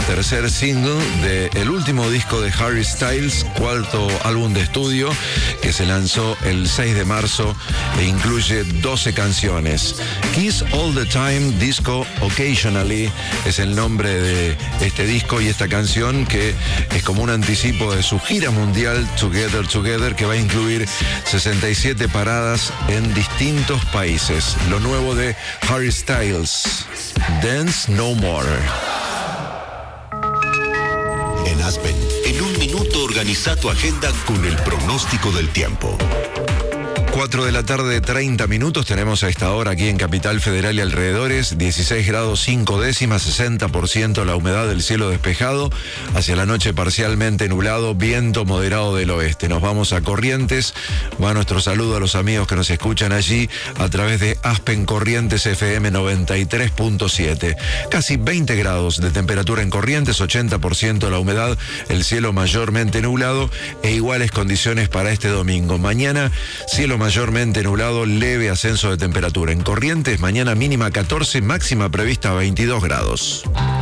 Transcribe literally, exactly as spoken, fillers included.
tercer single del último disco de Harry Styles, cuarto álbum de estudio, que se lanzó el seis de marzo e incluye doce canciones. Kiss All the Time, Disco Occasionally es el nombre de este disco y esta canción, que es como un anticipo de su gira mundial Together Together, que va a incluir sesenta y siete paradas en distintos países. Lo nuevo de Harry Styles, Dance No More. En Aspen, en un minuto organiza tu agenda con el pronóstico del tiempo. cuatro de la tarde, treinta minutos, tenemos a esta hora aquí en Capital Federal y alrededores, dieciséis grados cinco décimas, sesenta por ciento la humedad del cielo despejado, hacia la noche parcialmente nublado, viento moderado del oeste. Nos vamos a Corrientes, va nuestro saludo a los amigos que nos escuchan allí a través de Aspen Corrientes F M noventa y tres punto siete. Casi veinte grados de temperatura en Corrientes, ochenta por ciento la humedad, el cielo mayormente nublado e iguales condiciones para este domingo. Mañana, cielo mayormente nublado, leve ascenso de temperatura. En Corrientes, mañana mínima catorce, máxima prevista veintidós grados.